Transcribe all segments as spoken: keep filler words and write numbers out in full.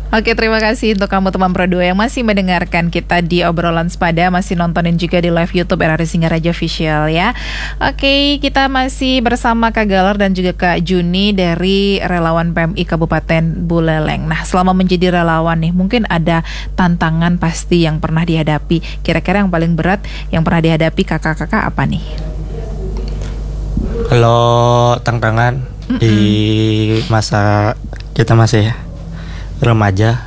Oke, terima kasih untuk kamu teman Pro dua yang masih mendengarkan kita di obrolan sepada, masih nontonin juga di live YouTube R R I Singaraja Official ya. Oke, kita masih bersama Kak Galar dan juga Kak Juni dari relawan P M I Kabupaten Buleleng. Nah, selama menjadi relawan nih, mungkin ada tantangan pasti yang pernah dihadapi. Kira-kira yang paling berat yang pernah dihadapi kakak-kakak apa nih? Kalau tantangan Mm-mm. di masa kita masih remaja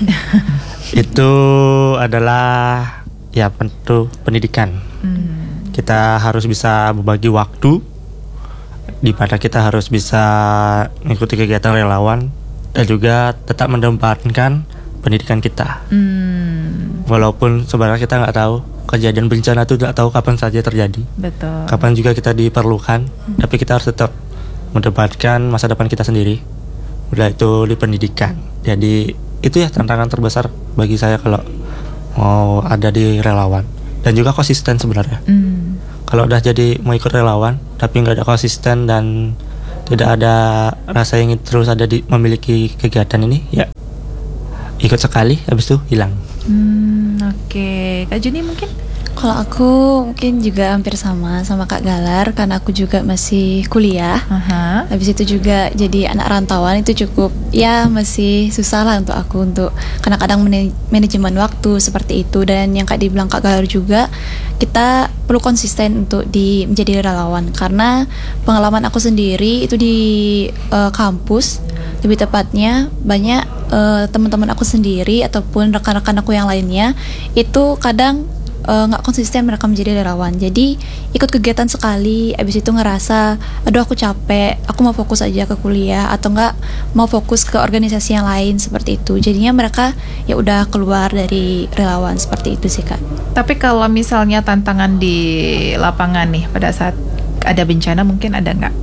itu adalah ya tentu pendidikan. Hmm. Kita harus bisa berbagi waktu, di mana kita harus bisa mengikuti kegiatan relawan dan juga tetap mendepankan pendidikan kita. Hmm. Walaupun sebenarnya kita nggak tahu kejadian bencana itu, tidak tahu kapan saja terjadi. Betul. Kapan juga kita diperlukan, hmm. tapi kita harus tetap mendepankan masa depan kita sendiri. Udah itu di pendidikan. Jadi itu ya tantangan terbesar bagi saya kalau mau ada di relawan. Dan juga konsisten sebenarnya. Mm. Kalau udah jadi mau ikut relawan tapi nggak ada konsisten dan tidak ada rasa ingin terus ada di memiliki kegiatan ini, ya ikut sekali habis itu hilang. Hmm, Oke, okay. Kak Juni mungkin? Kalau aku mungkin juga hampir sama sama Kak Galar, karena aku juga masih kuliah. Uh-huh. Habis itu juga jadi anak rantauan, itu cukup ya masih susah lah untuk aku untuk kadang-kadang manaj- manajemen waktu seperti itu. Dan yang Kak dibilang Kak Galar juga, kita perlu konsisten untuk di menjadi relawan, karena pengalaman aku sendiri itu di uh, kampus, lebih tepatnya banyak uh, teman-teman aku sendiri ataupun rekan-rekan aku yang lainnya itu kadang nggak uh, konsisten mereka menjadi relawan. Jadi ikut kegiatan sekali, abis itu ngerasa aduh aku capek, aku mau fokus aja ke kuliah atau nggak mau fokus ke organisasi yang lain seperti itu. Jadinya mereka ya udah keluar dari relawan seperti itu sih Kak. Tapi kalau misalnya tantangan di lapangan nih pada saat ada bencana mungkin ada nggak?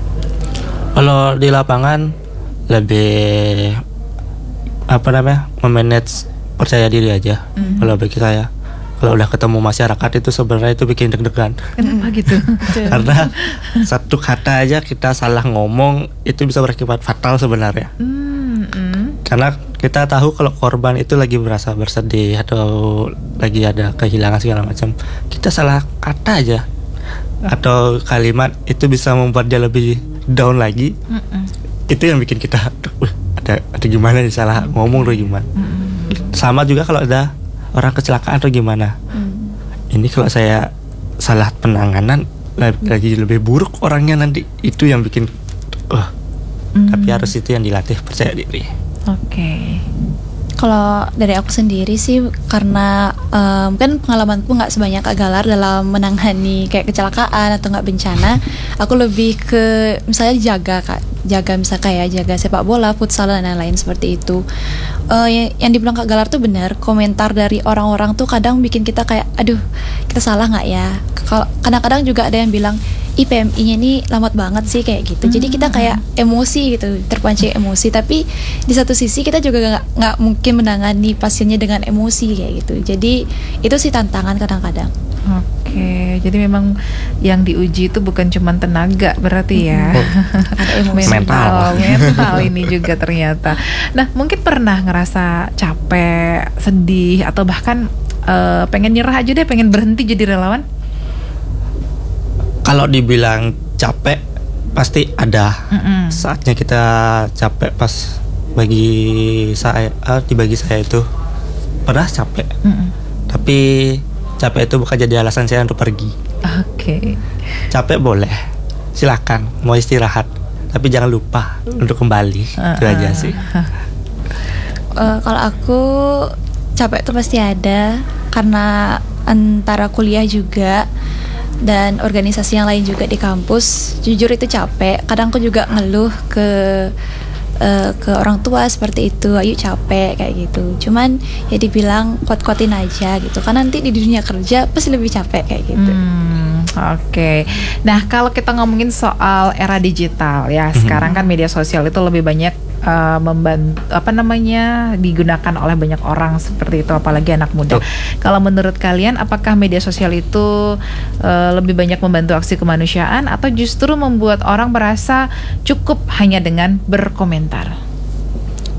Kalau di lapangan lebih apa namanya memanage percaya diri aja. Mm-hmm. Kalau bagi saya, kalau udah ketemu masyarakat itu sebenarnya itu bikin deg-degan. Kenapa gitu? Karena satu kata aja kita salah ngomong itu bisa berakibat fatal sebenarnya. Mm-hmm. Karena kita tahu kalau korban itu lagi merasa bersedih atau lagi ada kehilangan segala macam, kita salah kata aja atau kalimat itu bisa membuat dia lebih down lagi. Mm-hmm. Itu yang bikin kita ada ada gimana nih, salah ngomong atau gimana. Mm-hmm. Sama juga kalau ada orang kecelakaan atau gimana. Hmm. Ini kalau saya salah penanganan lagi lebih buruk orangnya nanti, itu yang bikin uh. Hmm. Tapi harus itu yang dilatih, percaya diri. Oke. Okay. Kalau dari aku sendiri sih, karena um, kan pengalamanku nggak sebanyak Kak Galar dalam menangani kayak kecelakaan atau nggak bencana. Aku lebih ke misalnya jaga Kak, jaga misalnya kayak jaga sepak bola, futsal dan lain-lain seperti itu. Uh, yang, yang dibilang Kak Galar tuh benar. Komentar dari orang-orang tuh kadang bikin kita kayak, aduh kita salah nggak ya? Kalau kadang-kadang juga ada yang bilang, I P M I-nya ini lambat banget sih kayak gitu. Jadi kita kayak emosi gitu, terpancing emosi. Tapi di satu sisi kita juga nggak nggak mungkin menangani pasiennya dengan emosi kayak gitu. Jadi itu sih tantangan kadang-kadang. Oke, jadi memang yang diuji itu bukan cuma tenaga berarti ya. Oh. Ada emosi, mental, mental ini juga ternyata. Nah, mungkin pernah ngerasa capek, sedih, atau bahkan uh, pengen nyerah aja deh, pengen berhenti jadi relawan? Kalau dibilang capek pasti ada. Mm-mm. Saatnya kita capek. Pas bagi saya, uh, dibagi saya itu pernah capek. Mm-mm. Tapi capek itu bukan jadi alasan saya untuk pergi. Oke. Okay. Capek boleh, silakan mau istirahat, tapi jangan lupa untuk kembali. Uh-uh. Itu aja sih. Uh, kalau aku capek itu pasti ada, karena antara kuliah juga dan organisasi yang lain juga di kampus, jujur itu capek. Kadang aku juga ngeluh ke uh, ke orang tua seperti itu, ayo capek kayak gitu. Cuman ya dibilang kuat-kuatin aja gitu, kan nanti di dunia kerja pasti lebih capek kayak gitu. Hmm, Oke, okay. Nah kalau kita ngomongin soal era digital ya, sekarang kan media sosial itu lebih banyak uh, membantu, apa namanya, digunakan oleh banyak orang seperti itu, apalagi anak muda. Oh. Kalau menurut kalian, apakah media sosial itu uh, lebih banyak membantu aksi kemanusiaan atau justru membuat orang merasa cukup hanya dengan berkomentar?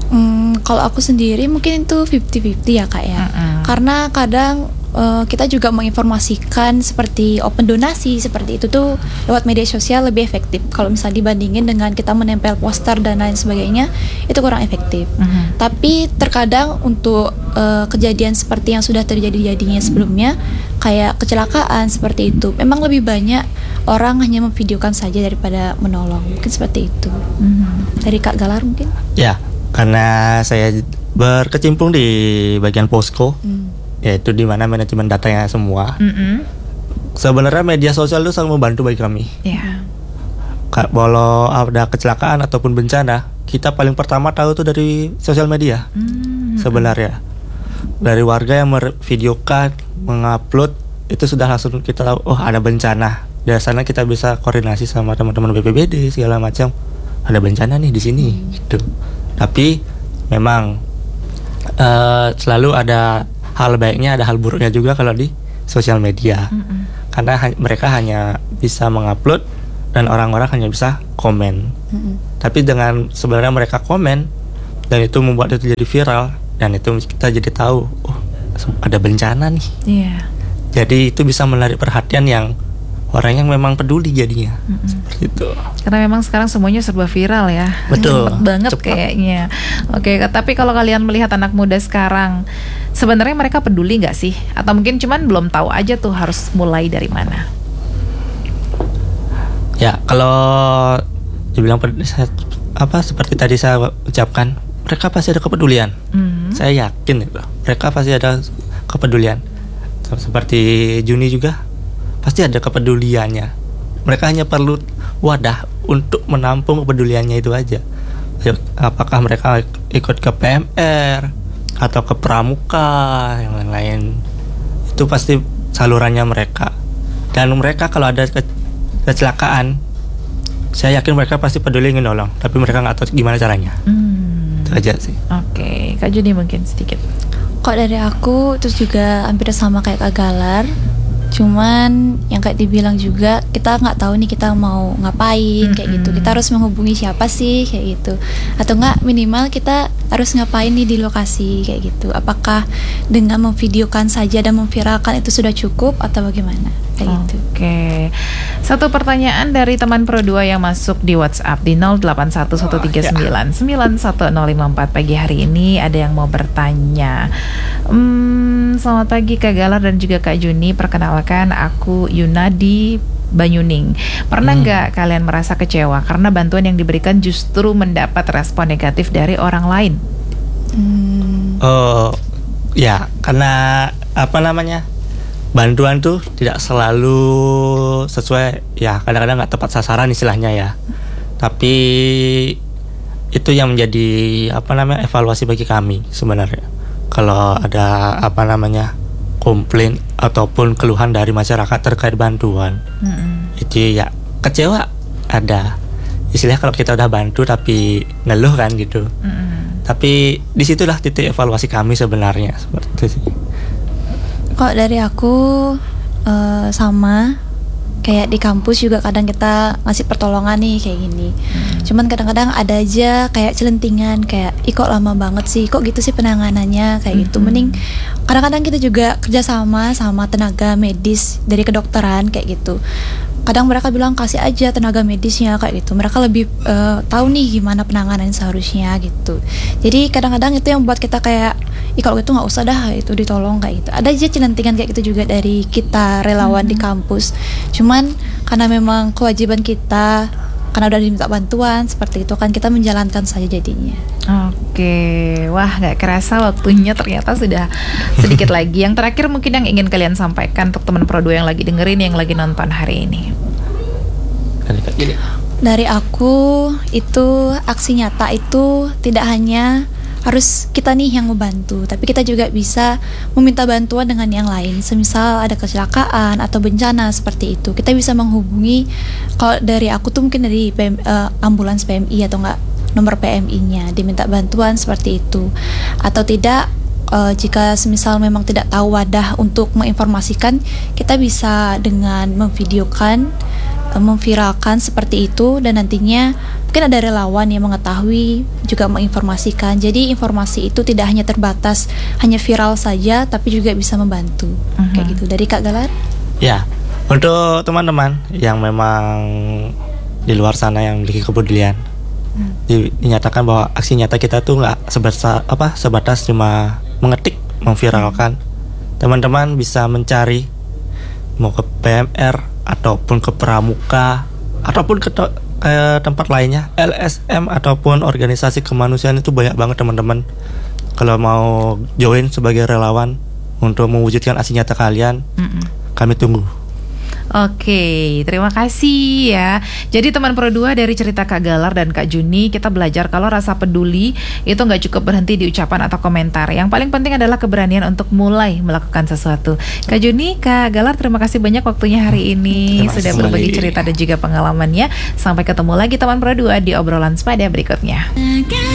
Hmm, kalau aku sendiri mungkin itu fifty-fifty ya kak ya. Mm-hmm. Karena kadang uh, kita juga menginformasikan seperti open donasi seperti itu tuh lewat media sosial lebih efektif. Kalau misalnya dibandingin dengan kita menempel poster dan lain sebagainya, itu kurang efektif. Mm-hmm. Tapi terkadang untuk uh, kejadian seperti yang sudah terjadi jadinya sebelumnya, kayak kecelakaan seperti itu, memang lebih banyak orang hanya memvideokan saja daripada menolong. Mungkin seperti itu. Mm-hmm. Dari Kak Galar mungkin? Ya. Karena saya berkecimpung di bagian posko, mm. yaitu di mana manajemen datanya semua. Mm-hmm. Sebenarnya media sosial itu sangat membantu bagi kami. Yeah. Kalau ada kecelakaan ataupun bencana, kita paling pertama tahu itu dari sosial media. Mm-hmm. Sebenarnya dari warga yang memvideokan, mengupload, itu sudah langsung kita tahu, oh ada bencana. Dari sana kita bisa koordinasi sama teman-teman B P B D segala macam. Ada bencana nih di sini, mm. gitu. Tapi memang uh, selalu ada hal baiknya, ada hal buruknya juga kalau di sosial media. Mm-mm. Karena ha- mereka hanya bisa mengupload dan orang-orang hanya bisa komen. Mm-mm. Tapi dengan sebenarnya mereka komen dan itu membuat itu jadi viral dan itu kita jadi tahu, oh ada bencana nih. Yeah. Jadi itu bisa menarik perhatian yang orang yang memang peduli jadinya. Mm-hmm. Seperti itu. Karena memang sekarang semuanya serba viral ya. Betul. Cepet banget cepat. Kayaknya. Oke, tapi kalau kalian melihat anak muda sekarang, sebenarnya mereka peduli nggak sih? Atau mungkin cuman belum tahu aja tuh harus mulai dari mana? Ya, kalau dibilang apa seperti tadi saya ucapkan, mereka pasti ada kepedulian. Mm-hmm. Saya yakin itu. Mereka pasti ada kepedulian. Seperti Juni juga. Pasti ada kepeduliannya. Mereka hanya perlu wadah untuk menampung kepeduliannya itu aja. Apakah mereka ikut ke P M R atau ke pramuka yang lain-lain, itu pasti salurannya mereka. Dan mereka kalau ada ke- kecelakaan, saya yakin mereka pasti peduli ingin nolong, tapi mereka nggak tahu gimana caranya. Hmm. Itu aja sih. Oke, Kak Juni mungkin sedikit. Kok dari aku terus juga hampir sama kayak Kak Galar. Cuman yang kayak dibilang juga kita nggak tahu nih kita mau ngapain mm-hmm. kayak gitu. Kita harus menghubungi siapa sih kayak gitu. Atau nggak minimal kita harus ngapain nih di lokasi kayak gitu. Apakah dengan memvideokan saja dan memviralkan itu sudah cukup atau bagaimana? Kayak Oke. gitu. Oke. Satu pertanyaan dari teman Pro dua yang masuk di WhatsApp di nol delapan satu satu tiga sembilan sembilan satu nol lima empat pagi hari ini ada yang mau bertanya. Hmm, selamat pagi Kak Galar dan juga Kak Juni. Perkenalkan aku Yunadi Banyuning. Pernah nggak hmm. kalian merasa kecewa karena bantuan yang diberikan justru mendapat respon negatif dari orang lain? Hmm. Oh, ya karena apa namanya? Bantuan tuh tidak selalu sesuai, ya kadang-kadang nggak tepat sasaran istilahnya ya. Tapi itu yang menjadi apa namanya evaluasi bagi kami sebenarnya. Kalau ada apa namanya komplain ataupun keluhan dari masyarakat terkait bantuan, mm-hmm. itu ya kecewa ada. Istilahnya kalau kita udah bantu tapi ngeluh kan gitu. Mm-hmm. Tapi disitulah titik evaluasi kami sebenarnya seperti itu sih. Kok dari aku uh, sama kayak di kampus juga kadang kita ngasih pertolongan nih kayak gini. Hmm. Cuman kadang-kadang ada aja kayak celentingan kayak ih kok lama banget sih, kok gitu sih penanganannya kayak hmm. gitu. Mending kadang-kadang kita juga kerjasama sama tenaga medis dari kedokteran kayak gitu. Kadang mereka bilang kasih aja tenaga medisnya kayak gitu. Mereka lebih uh, tahu nih gimana penanganan seharusnya gitu. Jadi kadang-kadang itu yang buat kita kayak ih kalau gitu nggak usah dah itu ditolong kayak gitu. Ada aja celentingan kayak gitu juga dari kita relawan hmm. di kampus. Cuman karena memang kewajiban kita, karena udah diminta bantuan seperti itu kan kita menjalankan saja jadinya. Oke, wah nggak kerasa waktunya ternyata sudah sedikit lagi. Yang terakhir mungkin yang ingin kalian sampaikan untuk teman Pro dua yang lagi dengerin, yang lagi nonton hari ini. Dari aku itu aksi nyata itu tidak hanya harus kita nih yang membantu, tapi kita juga bisa meminta bantuan dengan yang lain. Semisal ada kecelakaan atau bencana seperti itu, kita bisa menghubungi. Kalau dari aku tuh mungkin dari P M, uh, ambulans P M I atau enggak nomor P M I-nya, diminta bantuan seperti itu. Atau tidak, uh, jika semisal memang tidak tahu wadah untuk menginformasikan, kita bisa dengan memvideokan uh, memviralkan seperti itu, dan nantinya mungkin ada relawan yang mengetahui juga menginformasikan. Jadi informasi itu tidak hanya terbatas hanya viral saja, tapi juga bisa membantu. Uh-huh. Kayak gitu. Dari Kak Galar? Ya, untuk teman-teman yang memang di luar sana yang memiliki kepedulian, hmm. dinyatakan bahwa aksi nyata kita tuh nggak sebatas apa sebatas cuma mengetik, memviralkan. Teman-teman bisa mencari mau ke P M R ataupun ke Pramuka ataupun ke, to- ke tempat lainnya, L S M ataupun organisasi kemanusiaan, itu banyak banget teman-teman. Kalau mau join sebagai relawan untuk mewujudkan aksi nyata kalian, Mm-mm. kami tunggu. Oke, terima kasih ya. Jadi teman Pro dua, dari cerita Kak Galar dan Kak Juni, kita belajar kalau rasa peduli itu nggak cukup berhenti di ucapan atau komentar. Yang paling penting adalah keberanian untuk mulai melakukan sesuatu. Kak Juni, Kak Galar, terima kasih banyak waktunya hari ini, sudah berbagi cerita dan juga pengalamannya. Sampai ketemu lagi teman Pro dua di obrolan sepada berikutnya.